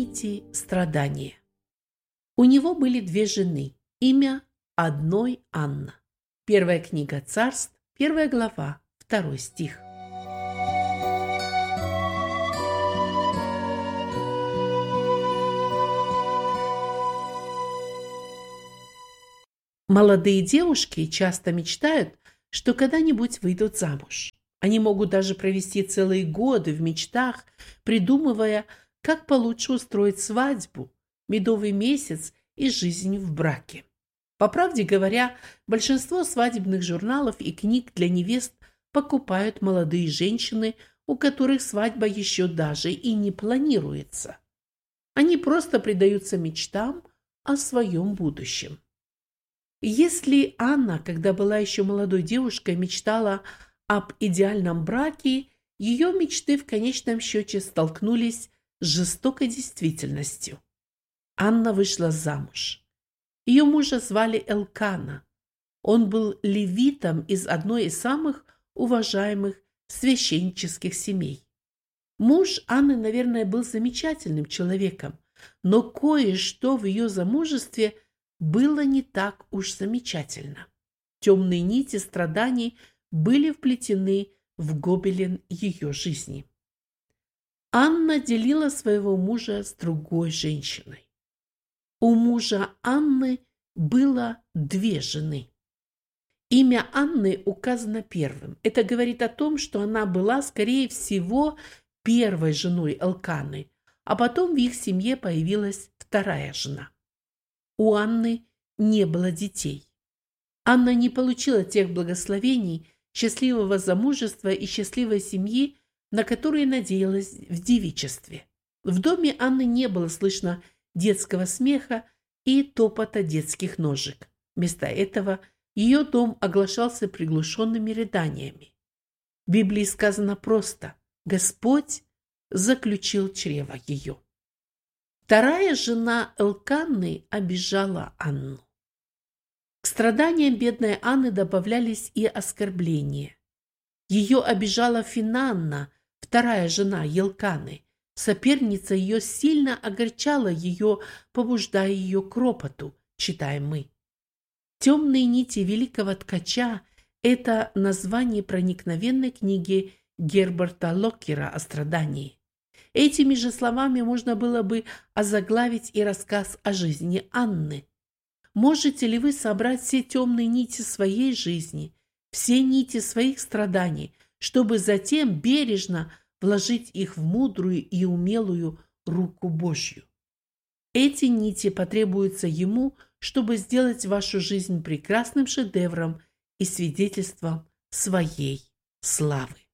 нити страдания. У него были две жены, имя одной Анна. Первая книга Царств, 1 глава, 2 стих. Молодые девушки часто мечтают, что когда-нибудь выйдут замуж. Они могут даже провести целые годы в мечтах, придумывая, как получше устроить свадьбу, медовый месяц и жизнь в браке. По правде говоря, большинство свадебных журналов и книг для невест покупают молодые женщины, у которых свадьба еще даже и не планируется. Они просто предаются мечтам о своем будущем. Если Анна, когда была еще молодой девушкой, мечтала об идеальном браке, ее мечты в конечном счете столкнулись с жестокой действительностью. Анна вышла замуж. Ее мужа звали Элкана. Он был левитом из одной из самых уважаемых священнических семей. Муж Анны, наверное, был замечательным человеком, но кое-что в ее замужестве было не так уж замечательно. Темные нити страданий были вплетены в гобелен ее жизни. Анна делила своего мужа с другой женщиной. У мужа Анны было две жены. Имя Анны указано первым. Это говорит о том, что она была, скорее всего, первой женой Элканы, а потом в их семье появилась вторая жена. У Анны не было детей. Анна не получила тех благословений, счастливого замужества и счастливой семьи, на которые надеялась в девичестве. В доме Анны не было слышно детского смеха и топота детских ножек. Вместо этого ее дом оглашался приглушенными рыданиями. В Библии сказано просто: Господь заключил чрево ее. Вторая жена Элканы обижала Анну. К страданиям бедной Анны добавлялись и оскорбления. Ее обижала Финанна, вторая жена Елканы. Соперница ее сильно огорчала ее, побуждая ее к ропоту, читаем мы. «Темные нити великого ткача» – это название проникновенной книги Герберта Локкера о страдании. Этими же словами можно было бы озаглавить и рассказ о жизни Анны. Можете ли вы собрать все темные нити своей жизни, все нити своих страданий, чтобы затем бережно вложить их в мудрую и умелую руку Божью? Эти нити потребуются Ему, чтобы сделать вашу жизнь прекрасным шедевром и свидетельством своей славы.